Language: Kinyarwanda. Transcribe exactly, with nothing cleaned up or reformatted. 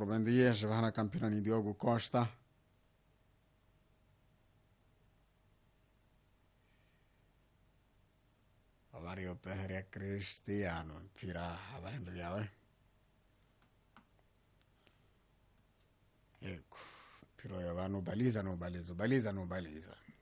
quatro bom dias, vai na campeonato Diogo Costa. Vario Pereira Cristiano, Pira, vai Henrique. Ecco, però vanno baliza, non baliza, baliza, non baliza.